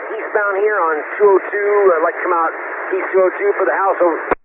eastbound here on 202. I'd like to come out east 202 for the house over.